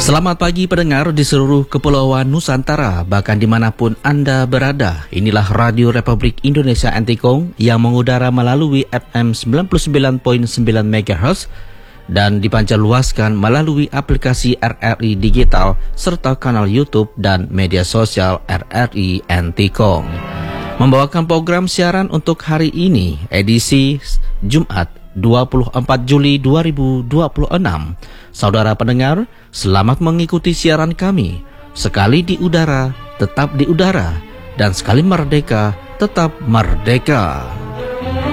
Selamat pagi pendengar di seluruh kepulauan Nusantara, bahkan dimanapun Anda berada. Inilah Radio Republik Indonesia Antikong yang mengudara melalui FM 99.9 MHz dan dipancarluaskan melalui aplikasi RRI Digital serta kanal YouTube dan media sosial RRI Antikong. Membawakan program siaran untuk hari ini, edisi Jumat 24 Juli 2026. Saudara pendengar, selamat mengikuti siaran kami. Sekali di udara, tetap di udara. Dan sekali merdeka, tetap merdeka.